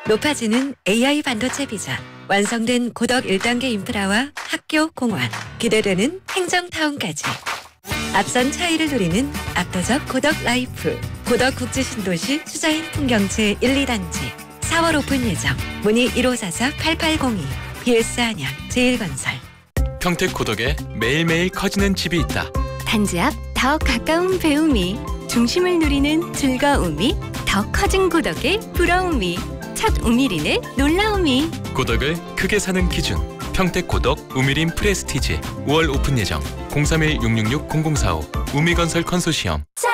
높아지는 AI 반도체 비전, 완성된 고덕 1단계 인프라와 학교, 공원, 기대되는 행정타운까지. 앞선 차이를 누리는 압도적 고덕 라이프, 고덕 국제신도시 수자인 풍경채 1, 2단지 4월 오픈 예정. 문의 1544-8802, BS 안양 제1건설. 평택 고덕에 매일매일 커지는 집이 있다. 단지 앞 더 가까운 배움이, 중심을 누리는 즐거움이, 더 커진 고덕의 부러움이, 첫 우미린의 놀라움이. 고덕을 크게 사는 기준. 평택 고덕 우미린 프레스티지 5월 오픈 예정. 031-666-0045 우미건설 컨소시엄.